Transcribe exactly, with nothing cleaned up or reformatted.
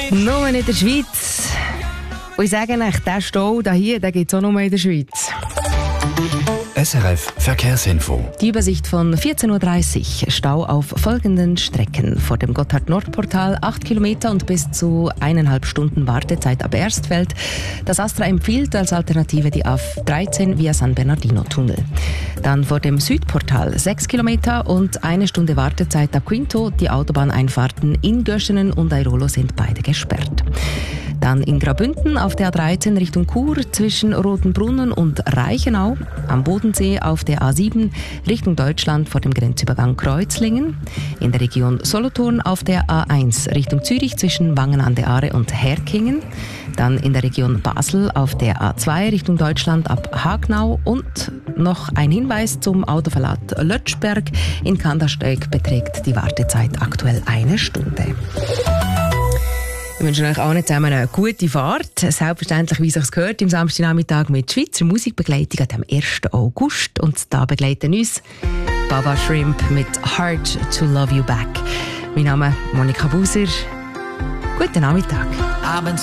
Nur in der Schweiz. Und ich sage euch, der Stau hier, den gibt es auch nur in der Schweiz. S R F Verkehrsinfo. Die Übersicht von vierzehn Uhr dreißig. Stau auf folgenden Strecken. Vor dem Gotthard-Nord-Portal acht Kilometer und bis zu eineinhalb Stunden Wartezeit ab Erstfeld. Das Astra empfiehlt als Alternative die A dreizehn via San Bernardino-Tunnel. Dann vor dem Südportal sechs Kilometer und eine Stunde Wartezeit ab Quinto. Die Autobahneinfahrten in Göschenen und Airolo sind beide gesperrt. Dann in Graubünden auf der A dreizehn Richtung Chur zwischen Rotenbrunnen und Reichenau. Am Bodensee auf der A sieben Richtung Deutschland vor dem Grenzübergang Kreuzlingen. In der Region Solothurn auf der A eins Richtung Zürich zwischen Wangen an der Aare und Herkingen. Dann in der Region Basel auf der A zwei Richtung Deutschland ab Hagnau. Und noch ein Hinweis zum Autoverlad Lötschberg. In Kandersteg beträgt die Wartezeit aktuell eine Stunde. Wir wünschen euch allen zusammen eine gute Fahrt. Selbstverständlich, wie es sich gehört, im Samstagnachmittag mit Schweizer Musikbegleitung am ersten August. Und da begleiten uns Baba Shrimp mit Hard to Love You Back. Mein Name ist Monika Buser. Guten Nachmittag.